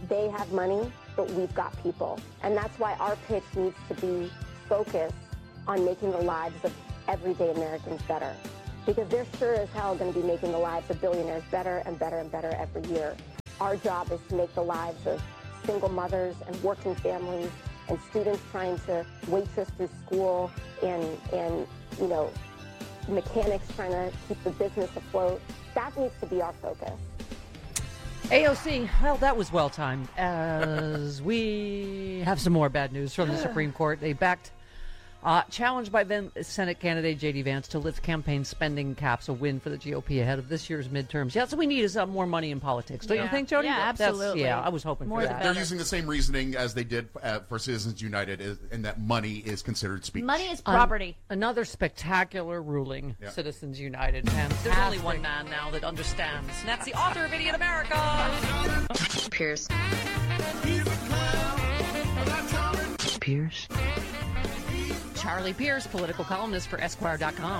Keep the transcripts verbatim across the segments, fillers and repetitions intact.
they have money, but we've got people. And that's why our pitch needs to be focused on making the lives of everyday Americans better. Because they're sure as hell going to be making the lives of billionaires better and better and better every year. Our job is to make the lives of single mothers and working families and students trying to waitress through school and, and you know, mechanics trying to keep the business afloat. That needs to be our focus. A O C, well, that was well timed. As we have some more bad news from the Supreme Court. They backed, uh, challenged by then Senate candidate J D Vance to lift campaign spending caps, a win for the G O P ahead of this year's midterms. Yeah, that's what we need is uh, more money in politics. Don't yeah. you think, Jody? Yeah, absolutely. That's, yeah, I was hoping more for the that. better. They're using the same reasoning as they did uh, for Citizens United, is, in that money is considered speech. Money is property. Um, another spectacular ruling, yeah. Citizens United. Fantastic. There's only one man now that understands, and that's the author of Idiot America. Pierce. Pierce. Charlie Pierce, political columnist for Esquire dot com.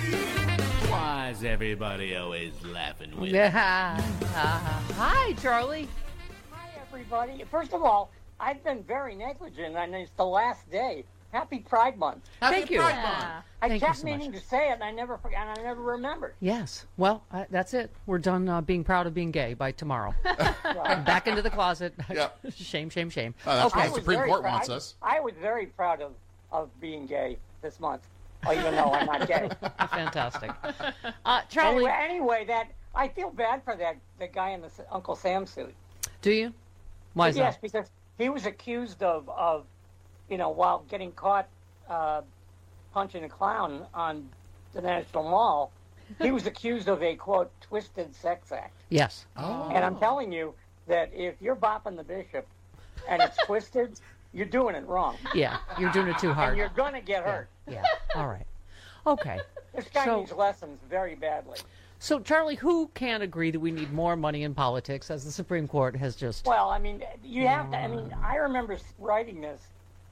Why is everybody always laughing with me? Yeah. Uh, hi, Charlie. Hi, everybody. First of all, I've been very negligent, and it's the last day. Happy Pride Month. Happy Thank you. Pride Yeah. Month. I Thank you kept so meaning much. to say it, and I never forgot, and I never remembered. Yes. Well, uh, that's it. We're done uh, being proud of being gay by tomorrow. Right. Back into the closet. Yep. Shame, shame, shame. Uh, that's I what the was Supreme very Court prou- wants I- us. I was very proud of, of being gay this month, even though I'm not gay. Fantastic. Uh, Charlie, Anyway, anyway, that I feel bad for that the guy in the S- Uncle Sam suit. do you? Why is Yes, that? because he was accused of, of, you know, while getting caught uh, punching a clown on the National Mall, he was accused of a, quote, twisted sex act. Yes. Oh. And I'm telling you that if you're bopping the bishop and it's twisted, you're doing it wrong. Yeah. You're doing it too hard. And you're going to get hurt. Yeah. All right. Okay. This guy So- needs lessons very badly. So, Charlie, who can agree that we need more money in politics, as the Supreme Court has just... Well, I mean, you have to. I mean, I remember writing this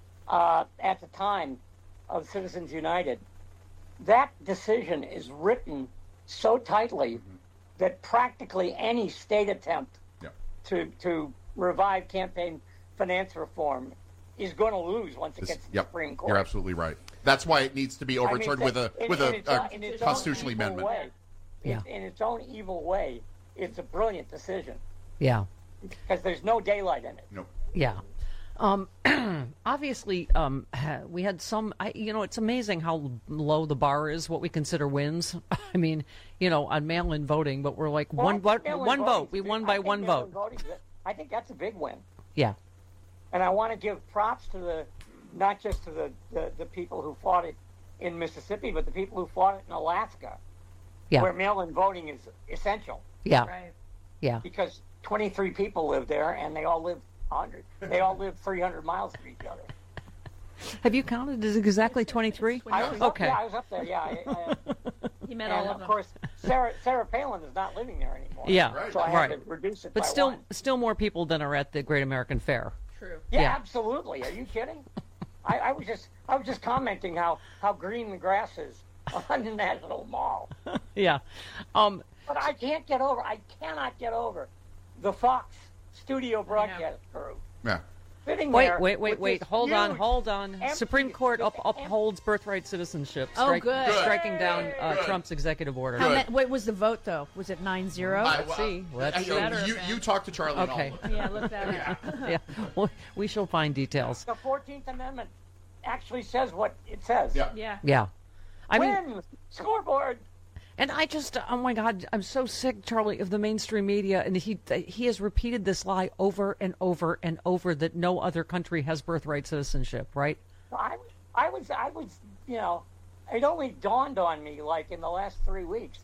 uh, at the time of Citizens United. That decision is written so tightly Mm-hmm. that practically any state attempt Yeah. to to revive campaign finance reform is going to lose once it This- gets to the yep. Supreme Court. You're absolutely right. That's why it needs to be I mean, overturned with a in- with in a, its a own- in its own constitutional evil amendment. way, Yeah. in, in its own evil way, it's a brilliant decision Yeah. because there's no daylight in it. No. Yeah. Um, obviously, um, we had some, I, you know, it's amazing how low the bar is, what we consider wins. I mean, you know, on mail-in voting, but we're like Well, one, I one, think mail-in one vote. voting's We big. won I by think one mail-in vote. voting's a- I think that's a big win. Yeah. And I want to give props to the, not just to the, the, the people who fought it in Mississippi, but the people who fought it in Alaska, Yeah. where mail-in voting is essential Yeah. Right. Yeah. because twenty-three people live there and they all live one hundred. They all live three hundred miles from each other. Have you counted? Is it exactly twenty-three? I was up, Okay. yeah, I was up there, yeah. I, I, You met and all of of them. course, Sarah, Sarah Palin is not living there anymore. Yeah. Right. So I had Right. to reduce it But by still, one. still more people than are at the Great American Fair. True. Yeah, Yeah. absolutely. Are you kidding? I, I was just I was just commenting how, how green the grass is on the National Mall. Yeah. Um, But I can't get over I cannot get over the Fox studio broadcast crew. Yeah. Sitting wait, there wait, wait, with wait. this Hold on, huge, hold on. empty- Supreme Court up, this upholds birthright citizenship. Oh, strike- good. Good. Striking down uh, Good. Trump's executive order. How Good. ma- what was the vote, though? Was it nine zero? I- Let's see. Let's I- see. Better you, event. you talk to Charlie. and Okay. I'll- Yeah, look that up. Yeah, well, we shall find details. The fourteenth Amendment actually says what it says. Yeah. Yeah. Yeah. I mean, Win! Scoreboard! and I just, oh my God, I'm so sick, Charlie, of the mainstream media. And he he has repeated this lie over and over and over that no other country has birthright citizenship, right? I, I was, I was, you know, it only dawned on me like in the last three weeks.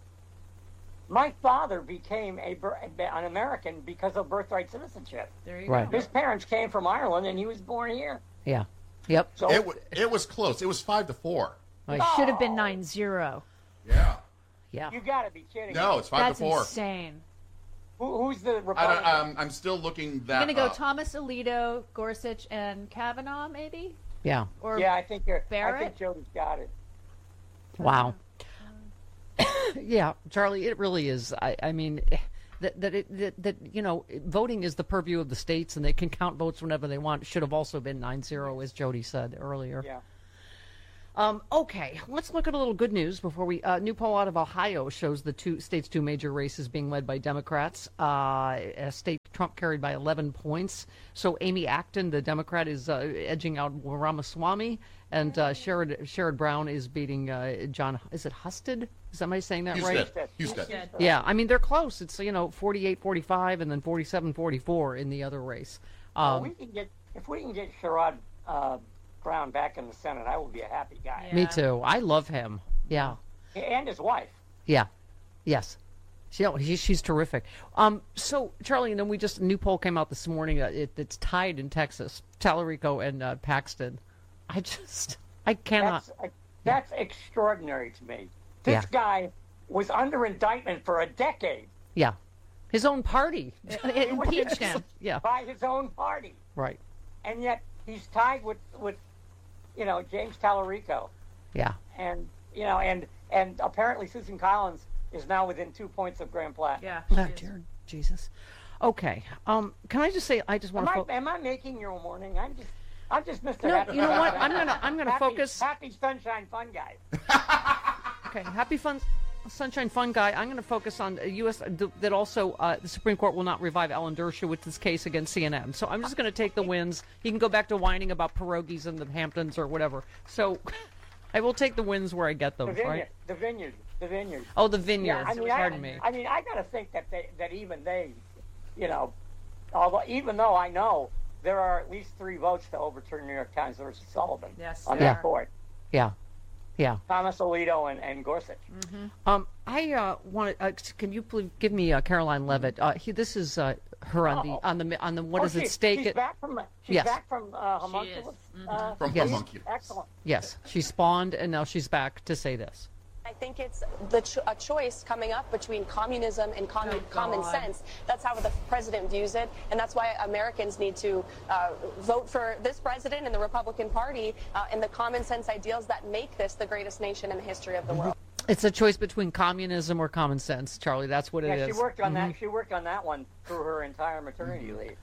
My father became a bir- an American because of birthright citizenship. There you Right. go. His parents came from Ireland, and he was born here. Yeah. Yep. So It, w- it was close. It was five to four. Like, Should have been nine zero. Yeah. yeah. you got to be kidding No, me. it's five That's to four. insane. Who, who's the I Republican? don't, um, I'm still looking that I'm going to go up. Thomas Alito, Gorsuch, and Kavanaugh, maybe? Yeah. Or yeah, I think you're. I Barrett? think Jody's got it. Wow. Yeah, Charlie, it really is. I, I mean, that that, it, that that you know voting is the purview of the states and they can count votes whenever they want. It should have also been nine zero, as Jody said earlier. Yeah. Um, okay, let's look at a little good news before we. Uh, new poll out of Ohio shows the two state's two major races being led by Democrats. Uh, a state Trump carried by eleven points. So Amy Acton, the Democrat, is uh, edging out Ramaswamy, and uh, Sherrod, Sherrod Brown is beating uh, John. Is it Husted? Is somebody saying that right? Houston. Houston. Yeah, I mean they're close. It's you know forty-eight forty-five and then forty-seven forty-four in the other race. Um, well, we can get if we can get Sherrod uh, Brown back in the Senate, I will be a happy guy. Me too. I love him. Yeah. And his wife. Yeah. Yes. She, she, she's terrific. Um, so, Charlie, and then we just, a new poll came out this morning. Uh, it, it's tied in Texas, Tallarico and uh, Paxton. I just, I cannot. That's, uh, that's extraordinary to me. This Yeah. guy was under indictment for a decade. Yeah. His own party. It impeached him. Yeah. By his own party. Right. And yet he's tied with, with you know, James Tallarico. Yeah. And, you know, and, and apparently Susan Collins is now within two points of Grand Platte. Yeah. Oh, dear Jesus. Okay. Um, can I just say, I just want Am to. I, Fo- am I making your morning? I'm just, I'm just Mister No, Happy. you know what? I'm gonna, I'm gonna happy, focus. Happy Sunshine Fun Guy. Okay, happy fun, sunshine fun guy. I'm going to focus on uh, U S th- that also uh, the Supreme Court will not revive Alan Dershowitz's case against C N N. So I'm just going to take the wins. He can go back to whining about pierogies in the Hamptons or whatever. So I will take the wins where I get them. The vineyard, Right? the vineyard, the vineyard. Oh, the vineyards. Yeah, I mean, Pardon I, me. I mean, I got to think that they, that even they, you know, although even though I know there are at least three votes to overturn New York Times versus Sullivan Yes, on there that are. court. Yeah, yeah. Thomas Alito and, and Gorsuch. Um, I uh, want. Uh, can you please give me uh, Caroline Levitt? Uh, he, this is uh, her on the on the on the what oh, is she, it stake? She's It. back from she's Yes. back from uh, homunculus. Uh, From Yes. homunculus. excellent. Yes, she spawned and now she's back to say this. I think it's the ch- a choice coming up between communism and com- Oh, common God. sense. That's how the president views it, and that's why Americans need to uh, vote for this president and the Republican Party uh, and the common sense ideals that make this the greatest nation in the history of the world. It's a choice between communism or common sense, Charlie. That's what Yeah, it she is. worked on that. She worked on that one through her entire maternity leave.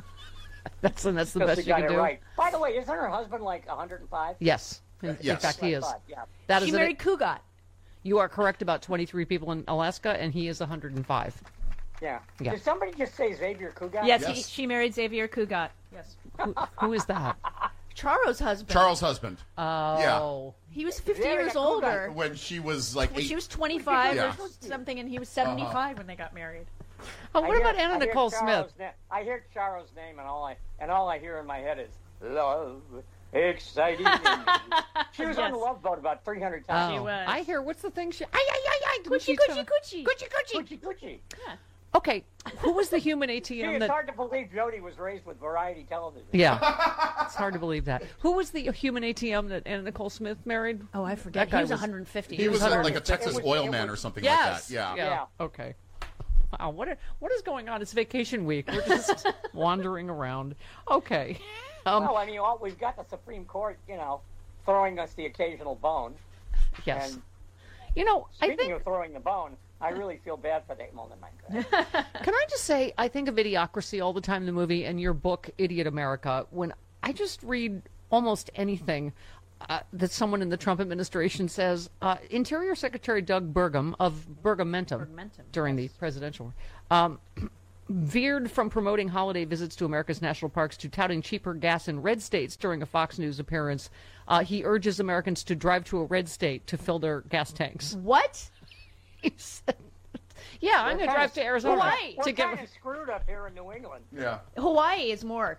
That's and that's the Because best she you got can it do. right. By the way, isn't her husband like one hundred five? Yes. In, in Yes. fact, he is. Yeah. That She is an- married Kugat. You are correct about twenty-three people in Alaska, and he is one hundred five. Yeah. Yeah. Did somebody just say Xavier Cugat? Yes, He, Yes. she married Xavier Kugat. Yes. Who, who is that? Charo's husband. Charles' husband. Oh. He was fifty Xavier years Kugat. older. When she was like When eight. she was twenty-five Yeah. or something, and he was seventy-five when they got married. Oh, I what hear- about Anna I hear Nicole Charo's Smith? na- I hear Charo's name, and all I and all I hear in my head is love, exciting. She was on the Yes. Love Boat about three hundred Oh, times. She was. I hear. What's the thing? She. Ay, ay, ay, ay. when Coochie, she's coochie, gonna- coochie. Coochie, coochie. Coochie coochie. Okay. Who was the human See, ATM it's that? hard to believe Jody was raised with variety television. Yeah. It's hard to believe that. Who was the human A T M that Anna Nicole Smith married? Oh, I forget. That guy He was, was- one hundred fifty. He was one a, hundred like a Texas It was- oil it man was- or something Yes. like that. Yeah. Yeah. Okay. Wow. What are, what is going on? It's vacation week. We're just wandering around. Okay. Um, Well, I mean, all, we've got the Supreme Court, you know, throwing us the occasional bone. yes. And You know, I speaking think. of throwing the bone, I really feel bad for that moment. Can I just say, I think of Idiocracy all the time, the movie, and your book, Idiot America, when I just read almost anything uh, that someone in the Trump administration says. Uh, Interior Secretary Doug Burgum of Burgumentum, Burgumentum, during the presidential um, veered from promoting holiday visits to America's national parks to touting cheaper gas in red states during a Fox News appearance. Uh, he urges Americans to drive to a red state to fill their gas tanks. What? He said, yeah, I'm going to drive to Arizona Hawaii. We're to get. kind of screwed up here in New England. Yeah. Hawaii is more.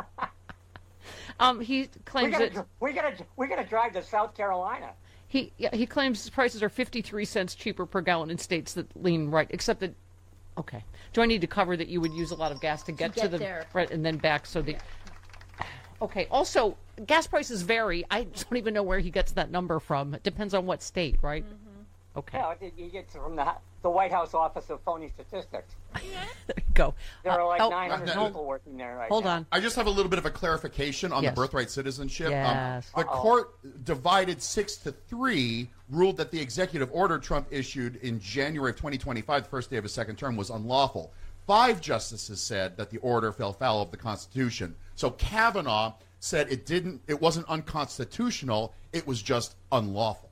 Um, he We claims gotta, that we gotta, we gotta drive to South Carolina. he yeah, he claims prices are fifty-three cents cheaper per gallon in states that lean right. Except that, okay, do I need to cover that you would use a lot of gas to get to, get the there. right and then back? So the okay. Also, gas prices vary. I don't even know where he gets that number from. It depends on what state, right? Okay. Yeah, it- you get from the the White House Office of Phony Statistics. There you go. There are like oh, nine hundred no. people working there right Hold now. on. I just have a little bit of a clarification on Yes. the birthright citizenship. Yes. Um, the court divided six to three, ruled that the executive order Trump issued in January of twenty twenty-five, the first day of his second term, was unlawful. Five justices said that the order fell foul of the Constitution. So Kavanaugh said it didn't. It wasn't unconstitutional. It was just unlawful.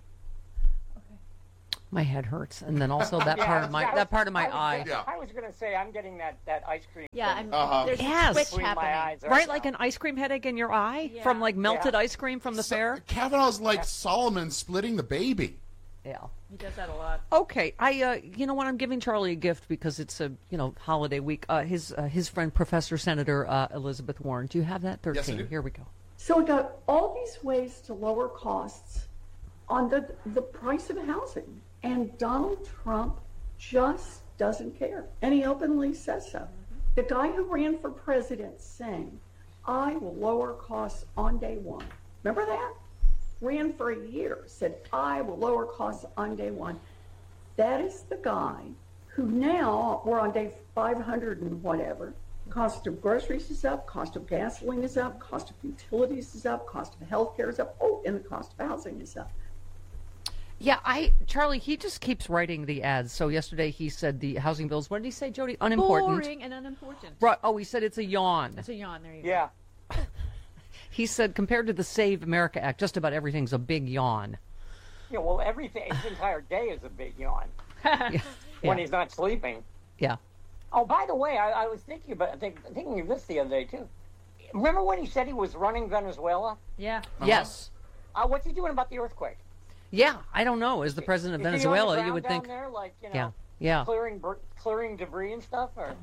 My head hurts, and then also that Yeah, part of my I was- that part of my I was eye. gonna- Yeah. I was going to say I'm getting that, that ice cream. Yeah, thing I'm, Uh-huh. there's Yes. a switch between happening. my eyes Right, now. like an ice cream headache in your eye Yeah. from like melted Yeah. ice cream from the fair. Kavanaugh's like Solomon splitting the baby. Yeah. He does that a lot. Okay, I uh, you know what? I'm giving Charlie a gift because it's a you know holiday week. Uh, his uh, his friend Professor Senator uh, Elizabeth Warren. Do you have that? Thirteen. Yes, I do. Here we go. So we got all these ways to lower costs on the the price of housing, and Donald Trump just doesn't care, and he openly says so. The guy who ran for president saying, "I will lower costs on day one." Remember that? Ran for a year, said, "I will lower costs on day one." That is the guy who now we're on day five hundred and whatever. Cost of groceries is up, cost of gasoline is up, cost of utilities is up, cost of healthcare is up, oh, and the cost of housing is up. Yeah, I Charlie. He just keeps writing the ads. So yesterday he said the housing bills. What did he say, Jody? Unimportant. Boring and unimportant. Right. Oh, he said it's a yawn. That's a yawn. There you Yeah. He said compared to the Save America Act, just about everything's a big yawn. Yeah, well, everything, his entire day is a big yawn Yeah. when Yeah. he's not sleeping. Yeah. Oh, by the way, I, I was thinking about think, thinking of this the other day, too. Remember when he said he was running Venezuela? go. Yeah. Yes. Uh, what's he doing about the earthquake? Yeah. I don't know. As the president of Is he on the Venezuela, ground you would down think. there, like, you know, Yeah. Yeah. clearing bur- clearing debris and stuff? Or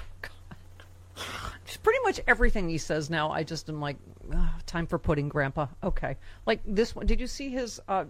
Just pretty much everything he says now, I just am like, "Ugh, time for pudding, Grandpa. Okay. Like this one. Did you see his? Uh,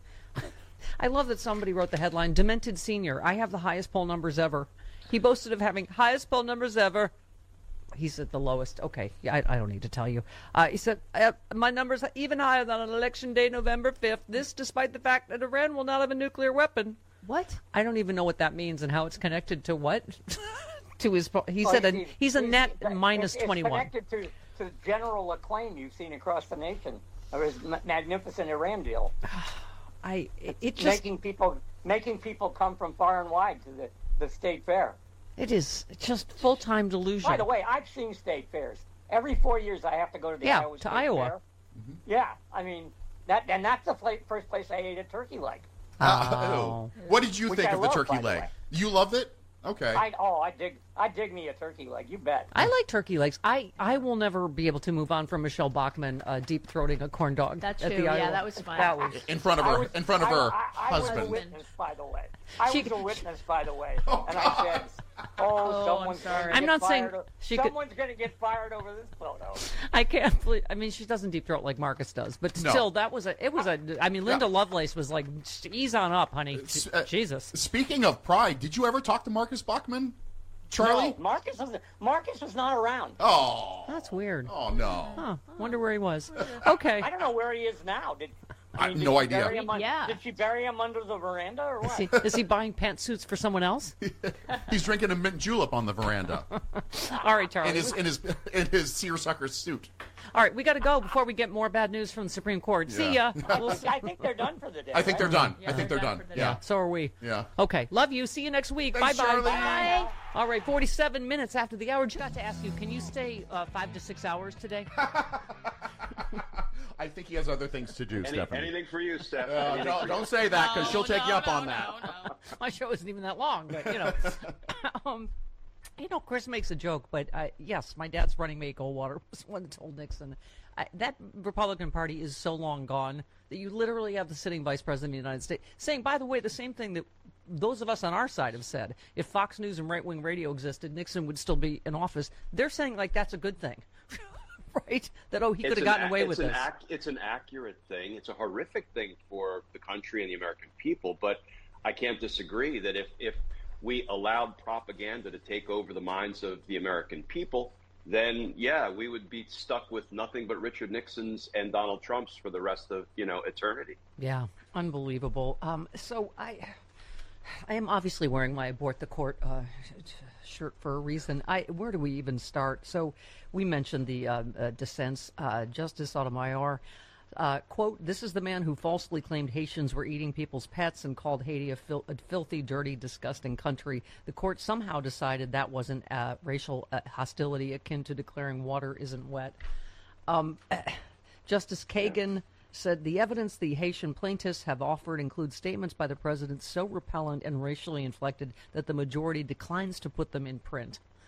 I love that somebody wrote the headline, Demented Senior. I have the highest poll numbers ever. He boasted of having highest poll numbers ever. He's at the lowest. Okay. Yeah, I, I don't need to tell you. Uh, he said, uh, my numbers are even higher than on election day, November fifth. This despite the fact that Iran will not have a nuclear weapon. What? I don't even know what that means and how it's connected to what? to his, po- he Well, said a, he's- he's a he's- net it's- minus it's twenty-one. connected to, to the general acclaim you've seen across the nation of his ma- magnificent Iran deal. I it, it just making people making people come from far and wide to the, the state fair. it is just full time delusion. By the way, I've seen state fairs. Every four years, I have to go to the Yeah, Iowa to State Iowa. Fair. Yeah, I mean that, and that's the pla- first place I ate a turkey leg. Oh. What did you Which think I of the love, turkey by the leg? way. You loved it? Okay. I oh, I dig I dig me a turkey leg. You bet. I like turkey legs. I, I will never be able to move on from Michelle Bachmann uh, deep throating a corn dog. That's at true. the Yeah, Iowa. that was fun. That was in front of I her, was- in front of I- her I, I was a husband. witness, by the way. I She- was a witness, by the way, Oh, and I said, "Oh, Oh, someone's I'm sorry. going to I'm get not saying fired o- she could- someone's going to get fired over this photo." I can't believe. I mean, she doesn't deep throat like Marcus does, but No. still, that was a. It was a. I mean, Linda Yeah. Lovelace was like, "Ease on up, honey." S- uh, Jesus. Speaking of pride, did you ever talk to Marcus Bachmann, Charlie? No, Marcus was Marcus was not around. Oh. That's weird. Oh no. Huh. Wonder where he was. Okay. I don't know where he is now. Did I mean, have did no she idea. bury him un- Yeah. Did she bury him under the veranda or Is what? he, is he buying pantsuits for someone else? He's drinking a mint julep on the veranda All right, Charlie. in his in his in his seersucker suit. All right, we got to go before we get more bad news from the Supreme Court. See ya. Yeah. We'll I see. think, I think they're done for the day. I think they're right? done. Yeah, I think they're they're done done. for the Yeah. day. So are we. Yeah. Okay. Love you. See you next week. Thanks, Bye-bye. Charlie. Bye. All right, forty-seven minutes after the hour. Just got to ask you, can you stay uh, five to six hours today? I think he has other things to do, Any, Stephanie. anything for you, Steph? Uh, Anything don't, for don't you? say that because she'll No, take you no, up no, on no, that. no. My show isn't even that long, but, you know. um, you know, Chris makes a joke, but uh, yes, my dad's running mate Goldwater was the one that told Nixon. I, that Republican Party is so long gone that you literally have the sitting vice president of the United States saying, by the way, the same thing that those of us on our side have said. If Fox News and right-wing radio existed, Nixon would still be in office. They're saying, like, that's a good thing. Right? That, oh, he could have It's gotten an, away it's with an this. Ac- it's an accurate thing. It's a horrific thing for the country and the American people. But I can't disagree that if, if we allowed propaganda to take over the minds of the American people, then, yeah, we would be stuck with nothing but Richard Nixon's and Donald Trump's for the rest of, you know, eternity. Yeah. Unbelievable. Um, so I, I am obviously wearing my abort the court uh, shirt for a reason. I where do we even start? So we mentioned the uh, uh, dissents. Uh, Justice Sotomayor, uh, quote, "This is the man who falsely claimed Haitians were eating people's pets and called Haiti a, fil- a filthy, dirty, disgusting country. The court somehow decided that wasn't uh, racial uh, hostility akin to declaring water isn't wet." Um, Justice Kagan. Yeah. Said the evidence the Haitian plaintiffs have offered includes statements by the president so repellent and racially inflected that the majority declines to put them in print.